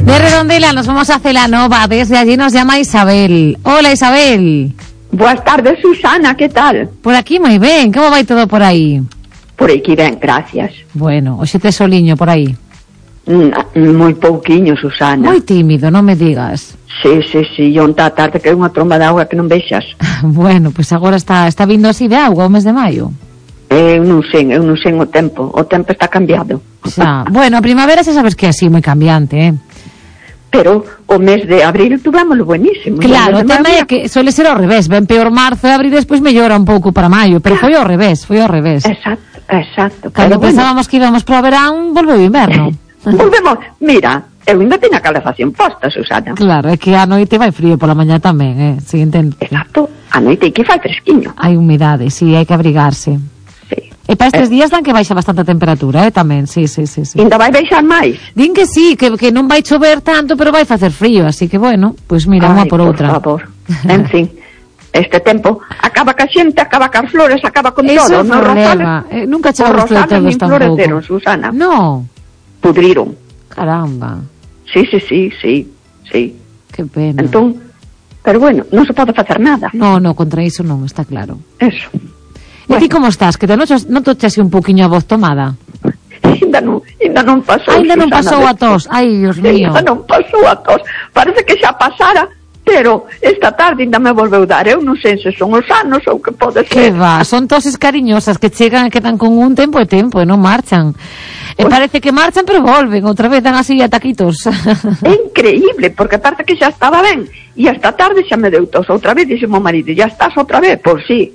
De Redondela nos vamos a Celanova, desde allí nos llama Isabel. Hola, Isabel. Boas tardes, Susana, que tal? Por aquí moi ben, como vai todo por aí? Por aquí ben, gracias. Bueno, hoxe tes soliño por aí. Moi pouquiño, Susana. Moi tímido, non me digas. Sí, onta a tarde que é unha tromba de auga que non vexas. Bueno, pois agora está vindo así de auga o mes de maio. Eu non sei o tempo está cambiado. Xa, bueno, a primavera xa sabes que é así moi cambiante, Pero o mes de abril tuvámoslo buenísimo. Claro, o tema é que suele ser ao revés, ven peor marzo e abril, despois mellora un pouco para maio, pero foi ao revés. Exacto. Cando pensábamos que íbamos para o verán, volveu o inverno. Volvemos, mira, eu ainda teño a calefacción posta, Susana. Claro, é que a noite vai frío pola mañá tamén, si entendo. Exacto, a noite que fai fresquiño. Hai humidade, si, hai que abrigarse. Sí. E para estes días dan que baixa bastante a temperatura, tamén, sí. Ainda vai baixar máis? Din que sí, que non vai chover tanto, pero vai facer frío, así que bueno, pois mira, unha por outra. Por favor, en fin, este tempo acaba ca xente, acaba cas flores, acaba con eso todo. Eso é o problema, nunca chavamos de todos tampouco. Floreceron, Susana. No. Pudriron. Caramba. Sí. Que pena. Entón, pero bueno, non se pode facer nada. No, contra iso non, está claro. Eso. E ti como estás? Que te notas así un poquinho a voz tomada? Ainda non pasou. Ainda non pasou a tos. Ai, Dios mío. Ainda non pasou a tos. Parece que xa pasara, pero esta tarde ainda me volveu dar. Eu non sei se son os anos ou que pode ser. Que va, son toses cariñosas que chegan e quedan con un tempo e non marchan. E parece que marchan, pero volven, outra vez dan así ataquitos. É increíble, porque parece que xa estaba ben, e esta tarde xa me deu tos outra vez, dixe mo marido, ya estás outra vez, por sí.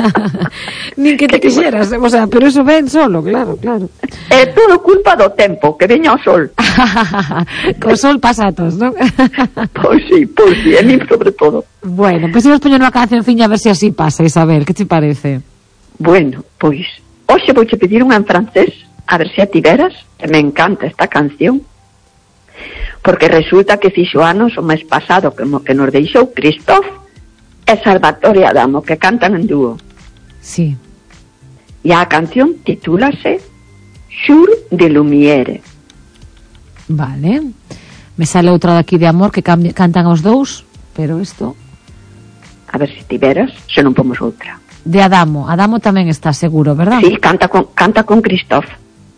Nin que te quixeras, o sea, pero eso ven solo, claro. É todo culpa do tempo, que veña o sol. Co sol pasatos, non? Pois sí, a mí sobre todo. Bueno, pois imos poñer unha cancionciña a ver se así pasa, Isabel, que te parece? Bueno, pois, hoxe vouche pedir unha en francés, a ver se a tiveras, que me encanta esta canción, porque resulta que fixo anos o mes pasado que nos deixou Christophe e Salvatore Adamo, que cantan en dúo. Sí. E a canción titúlase Jour de Lumière. Vale. Me sale outra daqui de amor que cantan os dous, pero isto... A ver se tiveras, se non pomos outra. De Adamo tamén está seguro, verdad? Sí, canta con Christophe.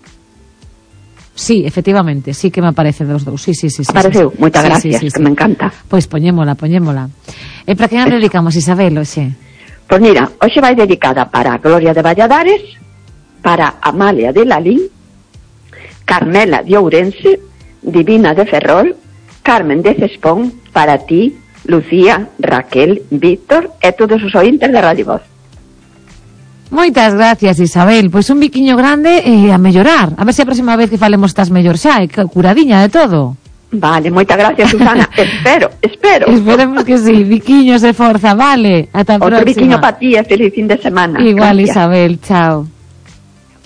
Sí, efectivamente, sí que me aparece dos dous. Sí. Apareceu, moitas gracias, que me encanta. Pois poñémola. E para quen a dedicamos, Isabel, hoxe? Pois mira, hoxe vai dedicada para Gloria de Valladares, para Amalia de Lalín, Carmela de Ourense, Divina de Ferrol, Carmen de Cespón, para ti, Lucía, Raquel, Víctor e todos os ointes de Radio Voz. Moitas gracias, Isabel. Pois un biquiño grande e a mellorar. A ver se a próxima vez que falemos estás mellor xa, e curadiña de todo. Vale, moitas gracias, Susana. Espero. Esperemos que sí. Biquiños de forza, vale. Ata a próxima. Outro biquiño para ti e feliz fin de semana. Igual, gracias. Isabel, chao.